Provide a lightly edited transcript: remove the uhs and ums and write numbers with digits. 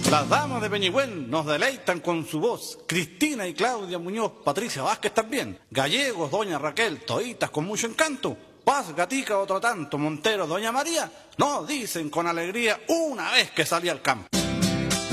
Las damas de Peñigüén nos deleitan con su voz. Cristina y Claudia Muñoz, Patricia Vázquez también. Gallegos, doña Raquel, toditas con mucho encanto. Paz, Gatica, otro tanto. Montero, doña María, nos dicen con alegría una vez que salí al campo.